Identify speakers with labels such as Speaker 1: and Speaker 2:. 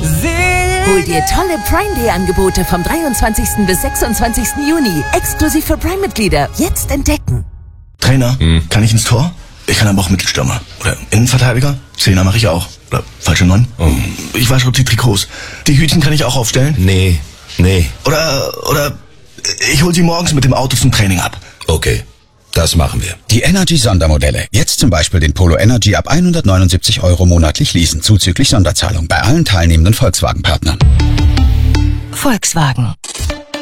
Speaker 1: Hol dir tolle Prime Day Angebote vom 23. bis 26. Juni. Exklusiv für Prime-Mitglieder. Jetzt entdecken.
Speaker 2: Trainer, kann ich ins Tor? Ich kann aber auch Mittelstürmer. Oder Innenverteidiger? Zehner mache ich auch. Oder falsche 9. Ich wasche die Trikots. Die Hütchen kann ich auch aufstellen?
Speaker 3: Nee.
Speaker 2: Oder ich hol sie morgens mit dem Auto zum Training ab.
Speaker 3: Okay, das machen wir.
Speaker 4: Die Energy-Sondermodelle. Jetzt zum Beispiel den Polo Energy ab 179 € monatlich leasen, zuzüglich Sonderzahlung bei allen teilnehmenden Volkswagen-Partnern.
Speaker 1: Volkswagen.